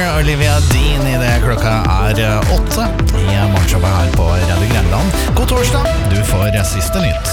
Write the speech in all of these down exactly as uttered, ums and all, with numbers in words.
Olivia Dean i det klokka er åtte i morgenshowet her på Radio Grenland. God torsdag, du får siste nytt.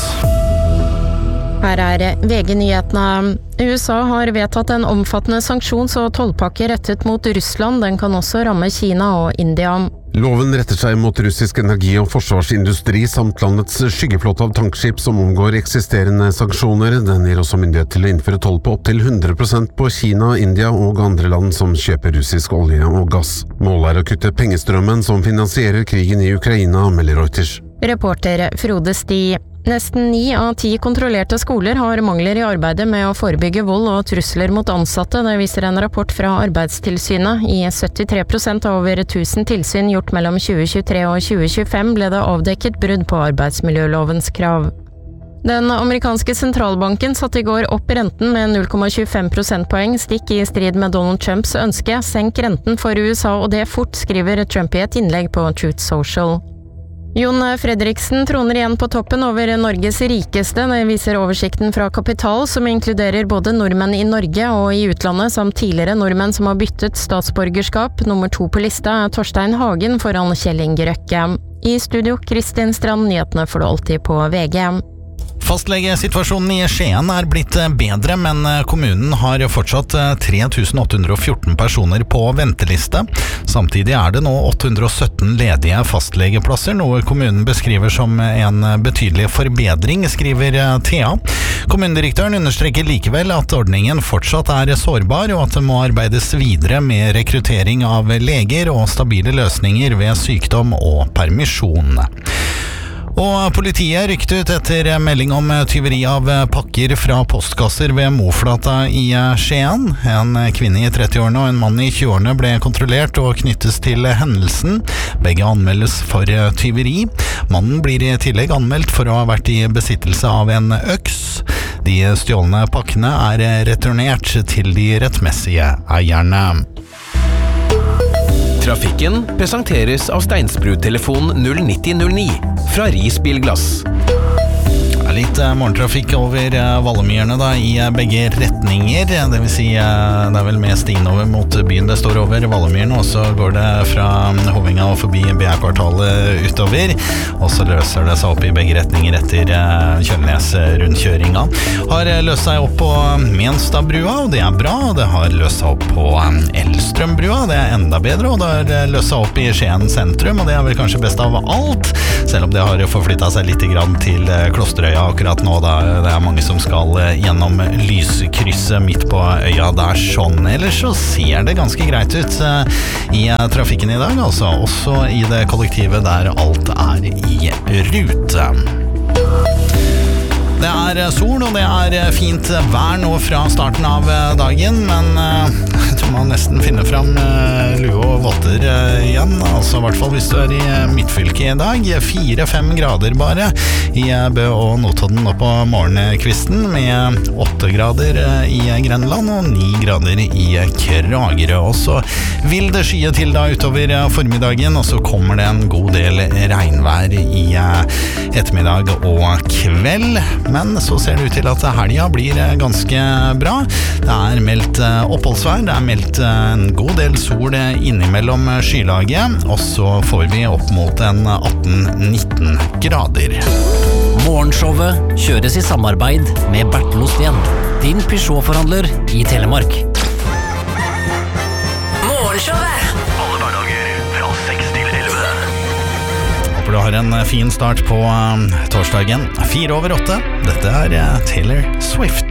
Her er V G-nyhetene. U S A har vedtatt en omfattende sanksjons- og tollpakke rettet mot Russland. Den kan også ramme Kina og India. Loven retter seg mot russisk energi- og forsvarsindustri samt landets skyggeflåte av tankskip som omgår eksisterende sanksjoner. Den gir også myndighet til å innføre toll på opptil hundre prosent på Kina, India og andre land som kjøper russisk olje og gass. Målet er å kutte pengestrømmen som finansierer krigen i Ukraina, melder Reuters. Reporter Frode Sti. Nesten ni av ti kontrollerte skoler har mangler i arbeidet med å forebygge vold og trusler mot ansatte. Det viser en rapport fra Arbeidstilsynet. I syttitre prosent av over tusen tilsyn gjort mellom tjue tjuetre og tjue tjuefem ble det avdekket brudd på arbeidsmiljølovens krav. Den amerikanske sentralbanken satte i går opp renten med null komma tjuefem prosentpoeng, stikk i strid med Donald Trumps ønske. Senk renten for U S A og det fort, skriver Trump i et innlegg på Truth Social. Jon Fredriksen troner igjen på toppen over Norges rikeste. Det viser oversikten fra Kapital, som inkluderer både nordmenn i Norge og i utlandet, samt tidligere nordmenn som har byttet statsborgerskap. Nummer to på lista er Torstein Hagen foran Kjell Inge Røkke. I studio, Kristin Strand, nyhetene får du alltid på V G. Fastlegesituasjonen i Skien er blitt bedre, men kommunen har fortsatt tre tusen åtte hundre og fjorten personer på venteliste. Samtidig er det nå åtte hundre og sytten ledige fastlegeplasser, noe kommunen beskriver som en betydelig forbedring, skriver T A. Kommunedirektøren understreker likevel at ordningen fortsatt er sårbar, og at det må arbeides videre med rekruttering av leger og stabile løsninger ved sykdom og permisjon. Og politiet rykte ut etter melding om tyveri av pakker fra postkasser ved Moflata i Skien. En kvinne i trettiårene og en mann i tjueårene ble kontrollert og knyttes til hendelsen. Begge anmeldes for tyveri. Mannen blir i tillegg anmeldt for å ha vært i besittelse av en øks. De stjålne pakkene er returnert til de rettmessige eierne. Trafikken presenteres av Steinsbrud-telefon null ni null null ni fra Ris Bilglass. Litt morgentrafikk over Vallemyrene da, i begge retninger. Det vil si, det er vel mest innover mot byen det står over Vallemyrene, og så går det fra Hovinga og forbi B R-kvartalet utover, og så løser det seg opp i begge retninger etter Kjølnes-rundkjøringa. Har løst seg opp på Menstadbrua, og det er bra. Det har løst seg opp på Elstrømbrua, det er enda bedre, og det har løst seg opp i Skien sentrum, og det er vel kanskje best av alt, selv om det har forflyttet seg litt grann til Klosterøya akkurat nå, da. Det er mange som skal gjennom lyskrysset midt på øya der sånn. Ellers så ser det ganske greit ut i trafikken i dag, altså også i det kollektivet der alt er i rute. Det er sol, og det er fint vær nå fra starten av dagen, men jeg tror man nesten finner fram lue og votter igjen, altså i hvert fall hvis du er i midtfylke i dag. fire-fem grader bare i Bø og Notodden nå på morgenkvisten, med åtte grader i Grenland og ni grader i Kragerø. Og så vil det skye til da utover formiddagen, og så kommer det en god del regnvær i ettermiddag og kveld. Men så ser det ut til at helga blir ganske bra. Det er meldt oppholdsvær, det er meldt en god del sol innimellom skylaget, og så får vi opp mot en atten nitten grader. Morgenshowet kjøres i samarbeid med Bertel Osten, din Peugeot-forhandler i Telemark. Morgenshowet alle hverdager fra seks til elleve. Håper du har en fin start på torsdagen. Fire over åtte. Dette er Taylor Swift.